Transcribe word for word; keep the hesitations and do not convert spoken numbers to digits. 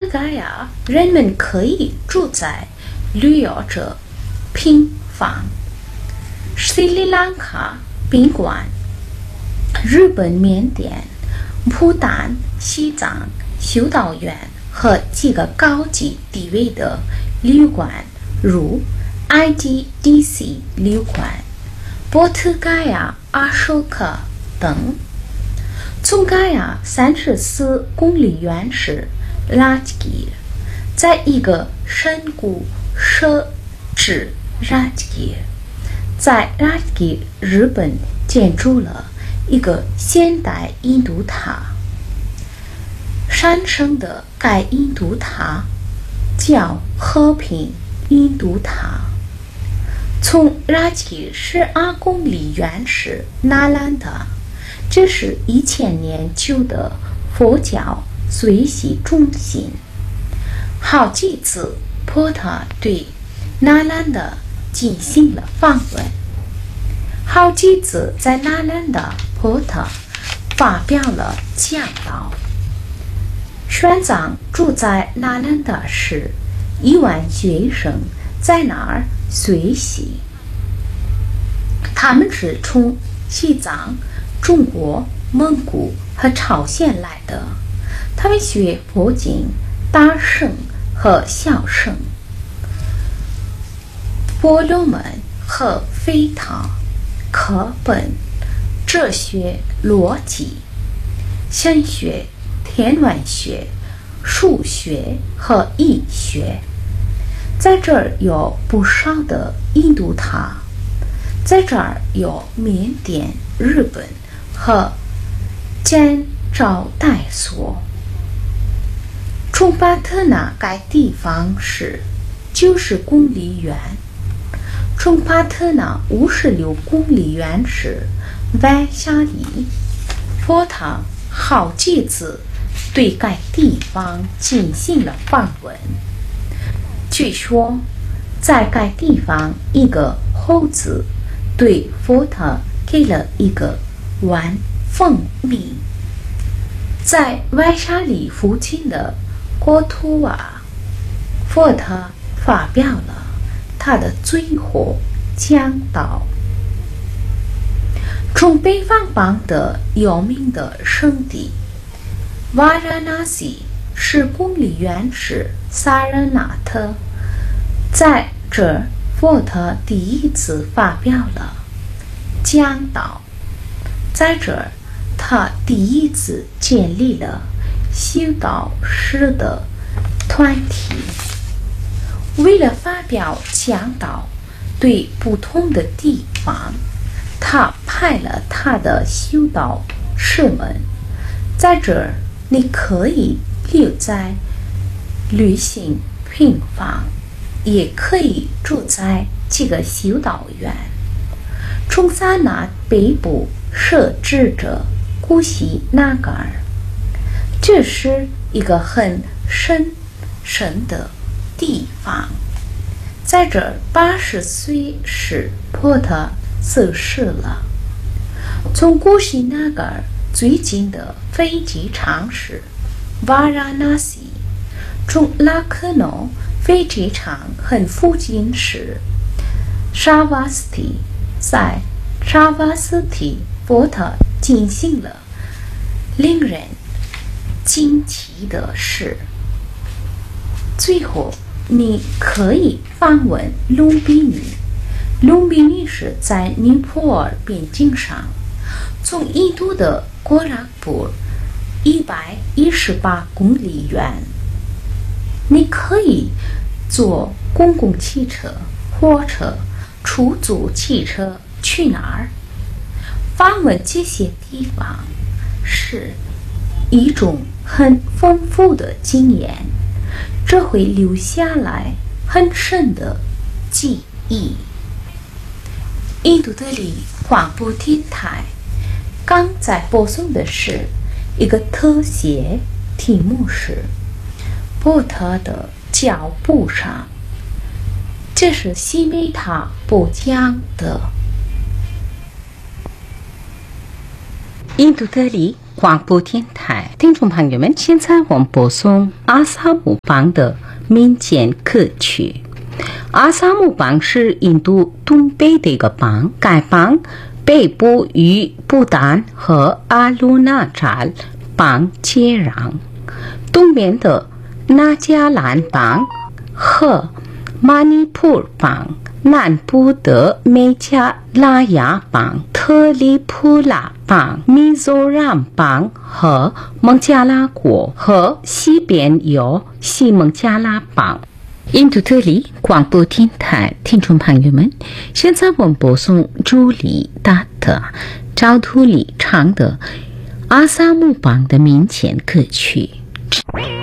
盖亚人们可以住在旅游者平房、斯里兰卡宾馆、日本缅甸、不丹、西藏修道院和几个高级地位的旅馆，如 I G D C 旅馆、波特盖亚阿舍克等。从盖亚三十四公里远是拉吉吉，在一个深谷设置拉吉吉，在拉吉吉日本建筑了一个现代印度塔。山上的该印度塔叫和平印度塔。从拉吉吉十二公里远是那兰达，这是一千年旧的佛教学习中心。好几次波特对那兰达进行了访问，好几次在那兰达波特发表了讲道。玄奘住在那兰达时，一万学生在那儿学习，他们是从西藏、中国、蒙古和朝鲜来的。他们学佛经、大乘和小乘、婆罗门和吠陀、课本、哲学、逻辑、神学、天文学、数学和医学。在这儿有不少的印度塔，在这儿有缅甸、日本和柬招待所。从巴特纳该地方是九十公里远，从巴特纳五十六公里远是外沙里。波特好几次对该地方进行了访问。据说，在该地方，一个猴子对佛陀给了一个碗蜂蜜。在外沙里附近的国土瓦，佛陀发表了他的最后讲道。从北方邦的有名的圣地瓦拉纳西十公里远是萨热纳特，在这儿佛陀第一次发表了讲道，在这儿他第一次建立了修道士的团体。为了发表讲道，对不同的地方，他派了他的修道士们。在这儿，你可以留在旅行平房，也可以住在这个修道院。从萨那北部设置着古西纳嘎尔，这是一个很神圣的地方。在这儿，八十岁时波特逝世了。从古西纳嘎尔最近的飞机场是瓦拉纳西，从拉克诺飞机场很附近是沙瓦斯蒂。在沙瓦斯蒂，波特进行了令人惊奇的事。最后，你可以访问隆比尼。隆比尼是在尼泊尔边境上，从印度的郭拉布一百一十八公里远。你可以坐公共汽车、火车、出租汽车去哪儿？访问这些地方是一种很丰富的经验，这会留下来很深的记忆。印度德里广播电台刚在播送的是一个特写，题目是波特的脚步上。这是西梅塔播讲的。印度德里广播电台听众朋友们，现在我们播送阿萨姆邦的民间歌曲。阿萨姆邦是印度东北的一个邦，该邦北部与不丹和阿鲁纳扎邦接壤，东边的那加兰邦和马尼普邦，南部的美加拉雅邦、特里普拉邦、米佐让邦和孟加拉国，和西边有西孟加拉邦。印度特里广播电台听众朋友们，现在我们播送朱莉达特赵图里唱的阿萨姆邦的民间歌曲。